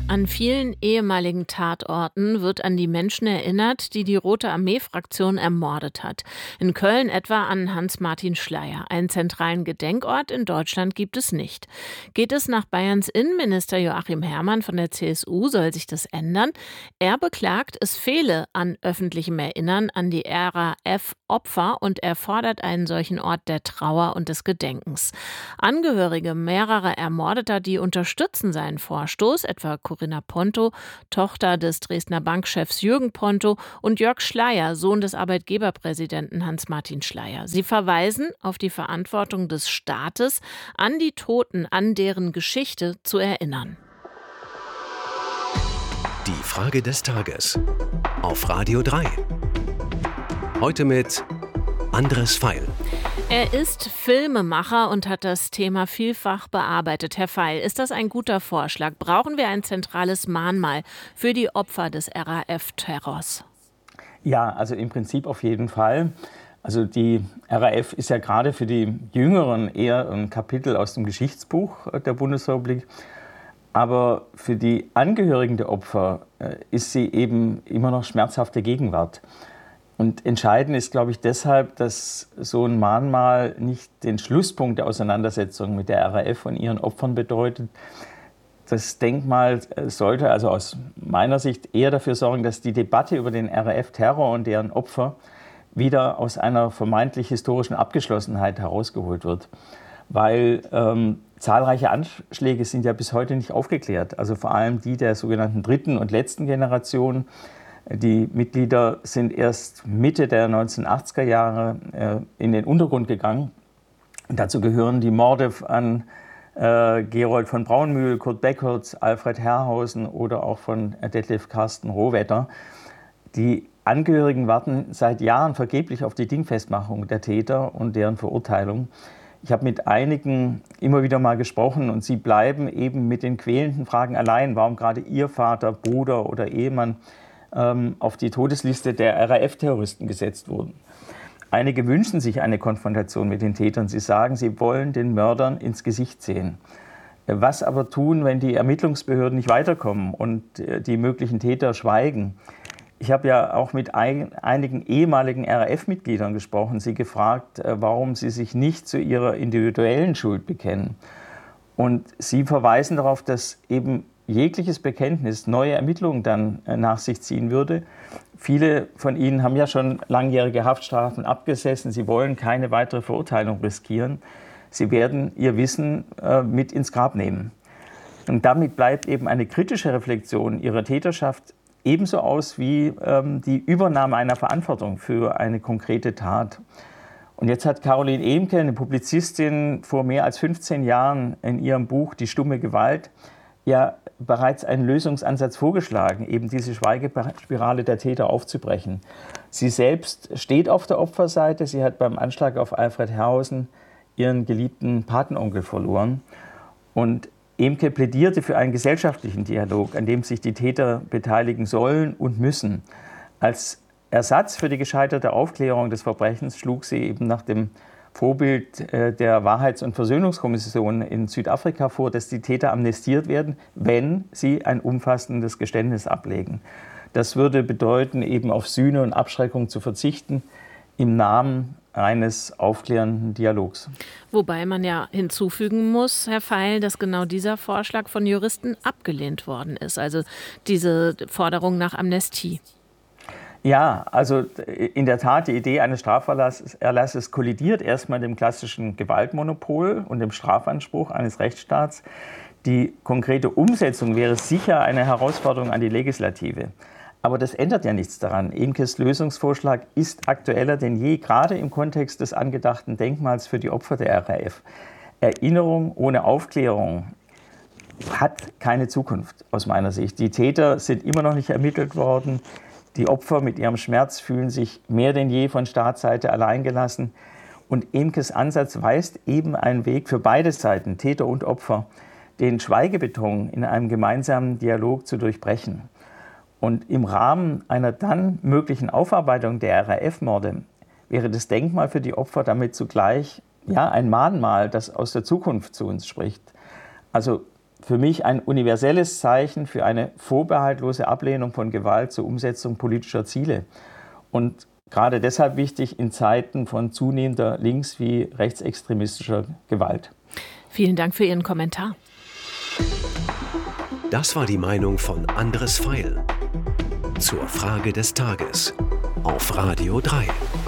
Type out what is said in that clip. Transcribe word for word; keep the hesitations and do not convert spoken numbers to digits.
An vielen ehemaligen Tatorten wird an die Menschen erinnert, die die Rote Armee-Fraktion ermordet hat. In Köln etwa an Hans-Martin Schleyer. Einen zentralen Gedenkort in Deutschland gibt es nicht. Geht es nach Bayerns Innenminister Joachim Herrmann von der C S U, soll sich das ändern. Er beklagt, es fehle an öffentlichem Erinnern an die R A F-Opfer und er fordert einen solchen Ort der Trauer und des Gedenkens. Angehörige mehrerer Ermordeter, die unterstützen seinen Vorstoß, etwa Corinna Ponto, Tochter des Dresdner Bankchefs Jürgen Ponto, und Jörg Schleyer, Sohn des Arbeitgeberpräsidenten Hans-Martin Schleyer. Sie verweisen auf die Verantwortung des Staates, an die Toten, an deren Geschichte zu erinnern. Die Frage des Tages auf Radio drei. Heute mit Andres Feil. Er ist Filmemacher und hat das Thema vielfach bearbeitet. Herr Feil, ist das ein guter Vorschlag? Brauchen wir ein zentrales Mahnmal für die Opfer des R A F-Terrors? Ja, also im Prinzip auf jeden Fall. Also die R A F ist ja gerade für die Jüngeren eher ein Kapitel aus dem Geschichtsbuch der Bundesrepublik. Aber für die Angehörigen der Opfer ist sie eben immer noch schmerzhafte Gegenwart. Und entscheidend ist, glaube ich, deshalb, dass so ein Mahnmal nicht den Schlusspunkt der Auseinandersetzung mit der R A F und ihren Opfern bedeutet. Das Denkmal sollte also aus meiner Sicht eher dafür sorgen, dass die Debatte über den R A F-Terror und deren Opfer wieder aus einer vermeintlich historischen Abgeschlossenheit herausgeholt wird. Weil ähm, zahlreiche Anschläge sind ja bis heute nicht aufgeklärt. Also vor allem die der sogenannten dritten und letzten Generation. Die Mitglieder sind erst Mitte der neunzehnhundertachtziger Jahre äh, in den Untergrund gegangen. Und dazu gehören die Morde an äh, Gerold von Braunmühl, Kurt Beckholz, Alfred Herrhausen oder auch von Detlef Carsten Rohwetter. Die Angehörigen warten seit Jahren vergeblich auf die Dingfestmachung der Täter und deren Verurteilung. Ich habe mit einigen immer wieder mal gesprochen und sie bleiben eben mit den quälenden Fragen allein, warum gerade ihr Vater, Bruder oder Ehemann ähm, auf die Todesliste der R A F-Terroristen gesetzt wurden. Einige wünschen sich eine Konfrontation mit den Tätern. Sie sagen, sie wollen den Mördern ins Gesicht sehen. Was aber tun, wenn die Ermittlungsbehörden nicht weiterkommen und die möglichen Täter schweigen? Ich habe ja auch mit ein, einigen ehemaligen R A F-Mitgliedern gesprochen, sie gefragt, warum sie sich nicht zu ihrer individuellen Schuld bekennen. Und sie verweisen darauf, dass eben jegliches Bekenntnis neue Ermittlungen dann nach sich ziehen würde. Viele von ihnen haben ja schon langjährige Haftstrafen abgesessen. Sie wollen keine weitere Verurteilung riskieren. Sie werden ihr Wissen äh, mit ins Grab nehmen. Und damit bleibt eben eine kritische Reflexion ihrer Täterschaft ebenso aus wie ähm, die Übernahme einer Verantwortung für eine konkrete Tat. Und jetzt hat Caroline Ehmke, eine Publizistin, vor mehr als fünfzehn Jahren in ihrem Buch Die stumme Gewalt ja bereits einen Lösungsansatz vorgeschlagen, eben diese Schweigespirale der Täter aufzubrechen. Sie selbst steht auf der Opferseite. Sie hat beim Anschlag auf Alfred Herrhausen ihren geliebten Patenonkel verloren. Und Ehmke plädierte für einen gesellschaftlichen Dialog, an dem sich die Täter beteiligen sollen und müssen. Als Ersatz für die gescheiterte Aufklärung des Verbrechens schlug sie eben nach dem Vorbild der Wahrheits- und Versöhnungskommission in Südafrika vor, dass die Täter amnestiert werden, wenn sie ein umfassendes Geständnis ablegen. Das würde bedeuten, eben auf Sühne und Abschreckung zu verzichten, im Namen eines aufklärenden Dialogs. Wobei man ja hinzufügen muss, Herr Feil, dass genau dieser Vorschlag von Juristen abgelehnt worden ist, also diese Forderung nach Amnestie. Ja, also in der Tat, die Idee eines Straferlasses kollidiert erstmal mit dem klassischen Gewaltmonopol und dem Strafanspruch eines Rechtsstaats. Die konkrete Umsetzung wäre sicher eine Herausforderung an die Legislative. Aber das ändert ja nichts daran. Ehmkes Lösungsvorschlag ist aktueller denn je, gerade im Kontext des angedachten Denkmals für die Opfer der R A F. Erinnerung ohne Aufklärung hat keine Zukunft aus meiner Sicht. Die Täter sind immer noch nicht ermittelt worden. Die Opfer mit ihrem Schmerz fühlen sich mehr denn je von Staatsseite alleingelassen. Und Ehmkes Ansatz weist eben einen Weg für beide Seiten, Täter und Opfer, den Schweigebeton in einem gemeinsamen Dialog zu durchbrechen. Und im Rahmen einer dann möglichen Aufarbeitung der R A F-Morde wäre das Denkmal für die Opfer damit zugleich ja, ein Mahnmal, das aus der Zukunft zu uns spricht. Also für mich ein universelles Zeichen für eine vorbehaltlose Ablehnung von Gewalt zur Umsetzung politischer Ziele. Und gerade deshalb wichtig in Zeiten von zunehmender links- wie rechtsextremistischer Gewalt. Vielen Dank für Ihren Kommentar. Das war die Meinung von Andres Feil zur Frage des Tages auf Radio drei.